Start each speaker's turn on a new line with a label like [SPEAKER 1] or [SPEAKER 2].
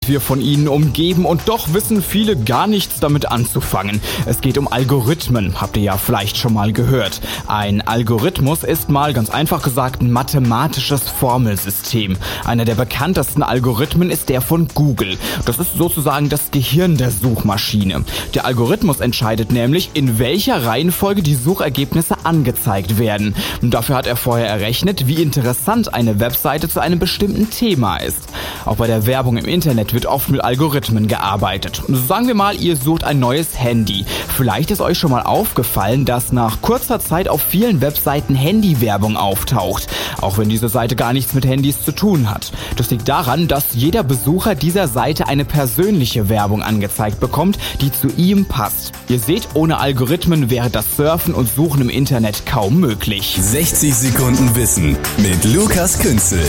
[SPEAKER 1] Wir von ihnen umgeben und doch wissen viele gar nichts damit anzufangen. Es geht um Algorithmen, habt ihr ja vielleicht schon mal gehört. Ein Algorithmus ist mal ganz einfach gesagt ein mathematisches Formelsystem. Einer der bekanntesten Algorithmen ist der von Google. Das ist sozusagen das Gehirn der Suchmaschine. Der Algorithmus entscheidet nämlich, in welcher Reihenfolge die Suchergebnisse angezeigt werden. Und dafür hat er vorher errechnet, wie interessant eine Webseite zu einem bestimmten Thema ist. Auch bei der Werbung im Internet wird oft mit Algorithmen gearbeitet. Sagen wir mal, ihr sucht ein neues Handy. Vielleicht ist euch schon mal aufgefallen, dass nach kurzer Zeit auf vielen Webseiten Handywerbung auftaucht, auch wenn diese Seite gar nichts mit Handys zu tun hat. Das liegt daran, dass jeder Besucher dieser Seite eine persönliche Werbung angezeigt bekommt, die zu ihm passt. Ihr seht, ohne Algorithmen wäre das Surfen und Suchen im Internet kaum möglich.
[SPEAKER 2] 60 Sekunden Wissen mit Lukas Künzel.